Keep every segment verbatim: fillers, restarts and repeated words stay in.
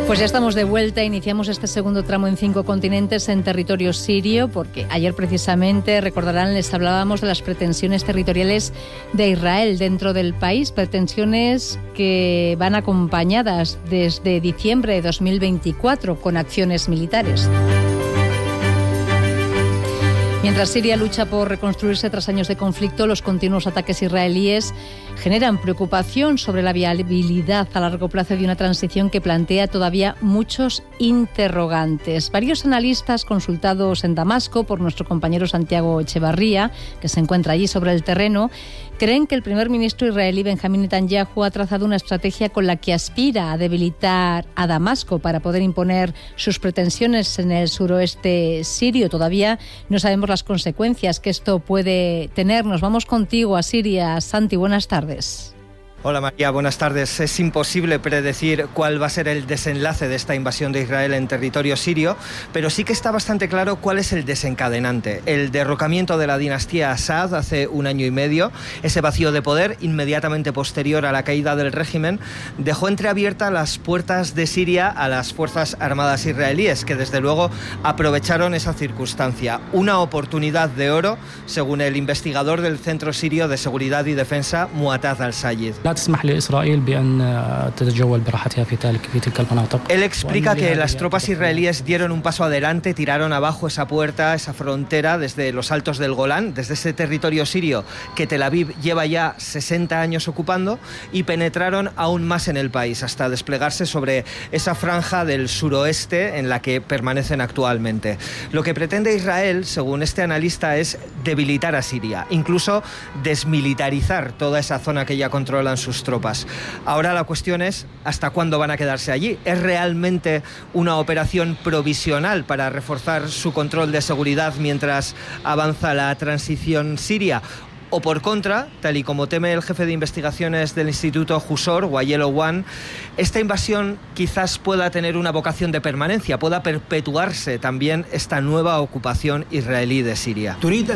Pues ya estamos de vuelta, iniciamos este segundo tramo en cinco continentes en territorio sirio, porque ayer precisamente, recordarán, les hablábamos de las pretensiones territoriales de Israel dentro del país, pretensiones que van acompañadas desde diciembre de dos mil veinticuatro con acciones militares. Mientras Siria lucha por reconstruirse tras años de conflicto, los continuos ataques israelíes generan preocupación sobre la viabilidad a largo plazo de una transición que plantea todavía muchos interrogantes. Varios analistas consultados en Damasco por nuestro compañero Santiago Echevarría, que se encuentra allí sobre el terreno, creen que el primer ministro israelí Benjamín Netanyahu ha trazado una estrategia con la que aspira a debilitar a Damasco para poder imponer sus pretensiones en el suroeste sirio. Todavía no sabemos las consecuencias que esto puede tener. Nos vamos contigo a Siria. Santi, buenas tardes. Hola María, buenas tardes. Es imposible predecir cuál va a ser el desenlace de esta invasión de Israel en territorio sirio, pero sí que está bastante claro cuál es el desencadenante. El derrocamiento de la dinastía Assad hace un año y medio, ese vacío de poder inmediatamente posterior a la caída del régimen, dejó entreabiertas las puertas de Siria a las fuerzas armadas israelíes, que desde luego aprovecharon esa circunstancia. Una oportunidad de oro, según el investigador del Centro Sirio de Seguridad y Defensa, Muataz al-Sayed. Él explica que las tropas israelíes dieron un paso adelante, tiraron abajo esa puerta, esa frontera desde los altos del Golán, desde ese territorio sirio que Tel Aviv lleva ya sesenta años ocupando, y penetraron aún más en el país hasta desplegarse sobre esa franja del suroeste en la que permanecen actualmente. Lo que pretende Israel, según este analista, es debilitar a Siria, incluso desmilitarizar toda esa zona que ya controlan sus tropas. Ahora la cuestión es ¿hasta cuándo van a quedarse allí? ¿Es realmente una operación provisional para reforzar su control de seguridad mientras avanza la transición siria? O por contra, tal y como teme el jefe de investigaciones del Instituto Jusor, Wael Owan, esta invasión quizás pueda tener una vocación de permanencia, pueda perpetuarse también esta nueva ocupación israelí de Siria.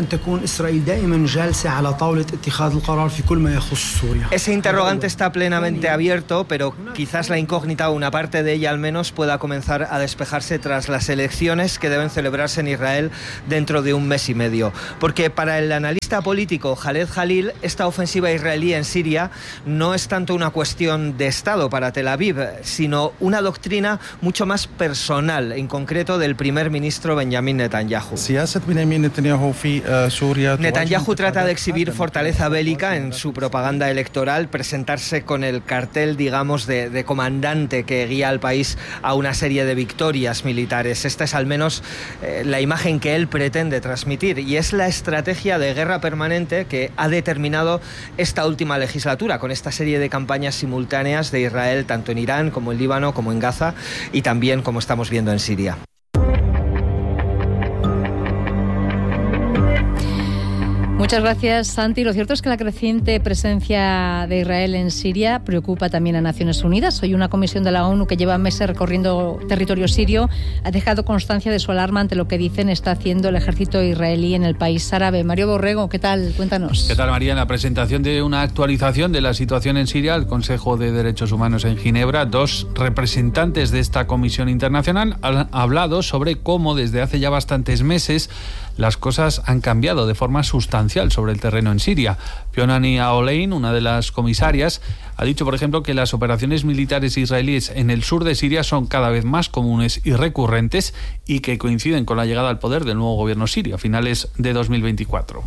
Ese interrogante está plenamente abierto, pero quizás la incógnita, o una parte de ella al menos, pueda comenzar a despejarse tras las elecciones que deben celebrarse en Israel dentro de un mes y medio. Porque para el analista político Khaled Jalil, esta ofensiva israelí en Siria no es tanto una cuestión de Estado para Tel Aviv, sino una doctrina mucho más personal, en concreto del primer ministro Benjamín Netanyahu. Netanyahu trata de exhibir fortaleza bélica en su propaganda electoral, presentarse con el cartel, digamos, de, de comandante que guía al país a una serie de victorias militares. Esta es al menos eh, la imagen que él pretende transmitir, y es la estrategia de guerra permanente que ha determinado esta última legislatura, con esta serie de campañas simultáneas de Israel, tanto en Irán como en Líbano, como en Gaza, y también, como estamos viendo, en Siria. Muchas gracias, Santi. Lo cierto es que la creciente presencia de Israel en Siria preocupa también a Naciones Unidas. Hoy una comisión de la ONU que lleva meses recorriendo territorio sirio ha dejado constancia de su alarma ante lo que dicen está haciendo el ejército israelí en el país árabe. Mario Borrego, ¿qué tal? Cuéntanos. ¿Qué tal, María? En la presentación de una actualización de la situación en Siria, el Consejo de Derechos Humanos en Ginebra, dos representantes de esta comisión internacional han hablado sobre cómo desde hace ya bastantes meses las cosas han cambiado de forma sustancial sobre el terreno en Siria. Pionani Aolein, una de las comisarias, ha dicho, por ejemplo, que las operaciones militares israelíes en el sur de Siria son cada vez más comunes y recurrentes y que coinciden con la llegada al poder del nuevo gobierno sirio a finales de dos mil veinticuatro.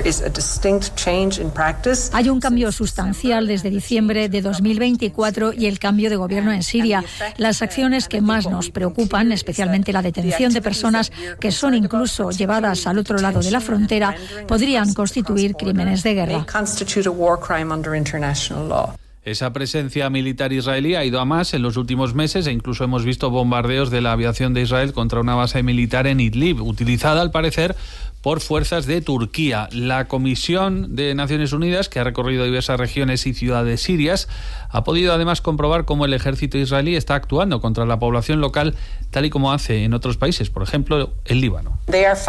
Hay un cambio sustancial desde diciembre de dos mil veinticuatro y el cambio de gobierno en Siria. Las acciones que más nos preocupan, especialmente la detención de personas que son incluso llevadas al otro lado de la frontera, podrían constituir crímenes de guerra. Esa presencia militar israelí ha ido a más en los últimos meses e incluso hemos visto bombardeos de la aviación de Israel contra una base militar en Idlib, utilizada al parecer por fuerzas de Turquía. La Comisión de Naciones Unidas, que ha recorrido diversas regiones y ciudades sirias, ha podido además comprobar cómo el ejército israelí está actuando contra la población local, tal y como hace en otros países, por ejemplo, el Líbano.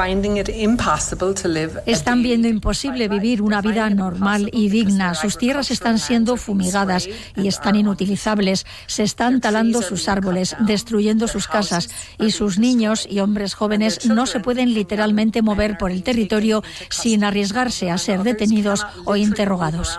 Están viendo imposible vivir una vida normal y digna. Sus tierras están siendo fumigadas y están inutilizables. Se están talando sus árboles, destruyendo sus casas, y sus niños y hombres jóvenes no se pueden literalmente mover por el territorio sin arriesgarse a ser detenidos o interrogados.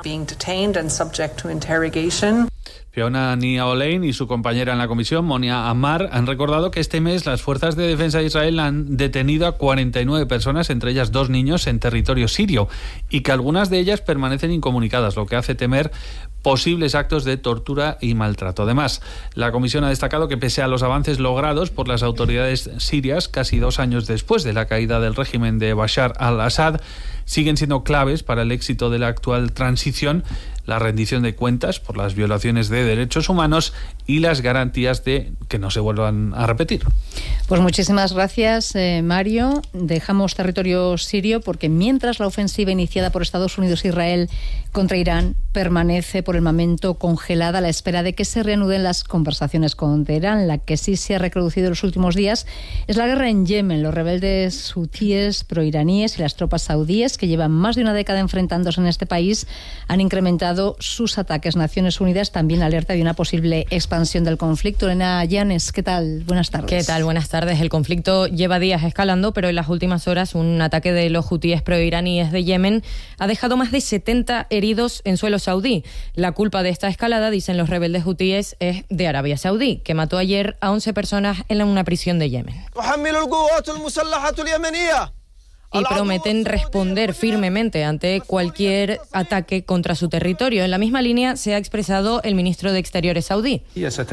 Fiona Nia-Olein y su compañera en la comisión, Monia Ammar, han recordado que este mes las fuerzas de defensa de Israel han detenido a cuarenta y nueve personas, entre ellas dos niños, en territorio sirio, y que algunas de ellas permanecen incomunicadas, lo que hace temer posibles actos de tortura y maltrato. Además, la comisión ha destacado que pese a los avances logrados por las autoridades sirias casi dos años después de la caída del régimen de Bashar al-Assad, siguen siendo claves para el éxito de la actual transición la rendición de cuentas por las violaciones de derechos humanos y las garantías de que no se vuelvan a repetir. Pues muchísimas gracias, eh, Mario. Dejamos territorio sirio porque mientras la ofensiva iniciada por Estados Unidos e Israel contra Irán permanece por el momento congelada a la espera de que se reanuden las conversaciones con Teherán. La que sí se ha recrudecido en los últimos días es la guerra en Yemen. Los rebeldes hutíes proiraníes y las tropas saudíes, que llevan más de una década enfrentándose en este país, han incrementado sus ataques. Naciones Unidas también alerta de una posible expansión del conflicto. Elena Llanes, ¿qué tal? Buenas tardes. ¿Qué tal? Buenas tardes. El conflicto lleva días escalando, pero en las últimas horas un ataque de los hutíes proiraníes de Yemen ha dejado más de setenta heridos en suelo saudí. La culpa de esta escalada, dicen los rebeldes hutíes, es de Arabia Saudí, que mató ayer a once personas en una prisión de Yemen. Y prometen responder firmemente ante cualquier ataque contra su territorio. En la misma línea se ha expresado el ministro de Exteriores saudí,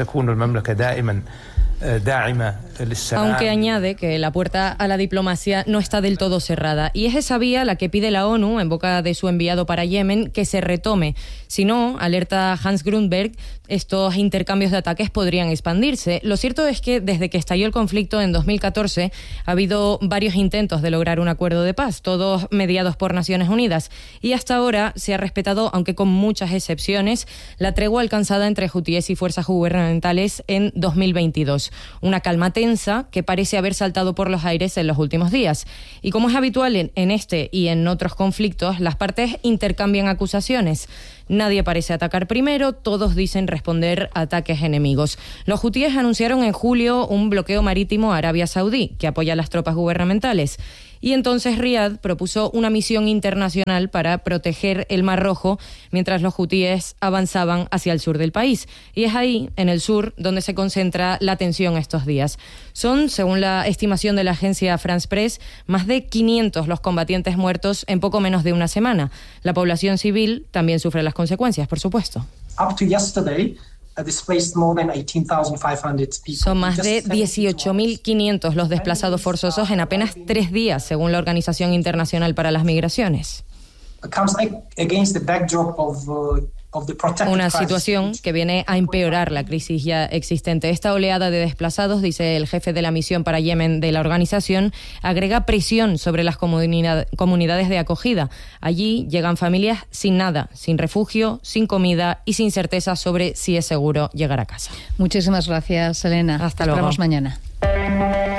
aunque añade que la puerta a la diplomacia no está del todo cerrada. Y es esa vía la que pide la ONU, en boca de su enviado para Yemen, que se retome. Si no, alerta Hans Grundberg, estos intercambios de ataques podrían expandirse. Lo cierto es que desde que estalló el conflicto en dos mil catorce ha habido varios intentos de lograr un acuerdo de paz, todos mediados por Naciones Unidas. Y hasta ahora se ha respetado, aunque con muchas excepciones, la tregua alcanzada entre hutíes y fuerzas gubernamentales en dos mil veintidós. Una calma tensa que parece haber saltado por los aires en los últimos días. Y como es habitual en, en este y en otros conflictos, las partes intercambian acusaciones. Nadie parece atacar primero, todos dicen responder a ataques enemigos. Los hutíes anunciaron en julio un bloqueo marítimo a Arabia Saudí, que apoya a las tropas gubernamentales. Y entonces Riad propuso una misión internacional para proteger el Mar Rojo mientras los hutíes avanzaban hacia el sur del país. Y es ahí, en el sur, donde se concentra la tensión estos días. Son, según la estimación de la agencia France Press, más de quinientos los combatientes muertos en poco menos de una semana. La población civil también sufre las consecuencias, por supuesto. Up to yesterday, Son más de dieciocho mil quinientos los desplazados forzosos en apenas tres días, según la Organización Internacional para las Migraciones. Una situación que viene a empeorar la crisis ya existente. Esta oleada de desplazados, dice el jefe de la misión para Yemen de la organización, agrega presión sobre las comunidad, comunidades de acogida. Allí llegan familias sin nada, sin refugio, sin comida y sin certeza sobre si es seguro llegar a casa. Muchísimas gracias, Elena. Hasta luego. luego. Esperamos mañana.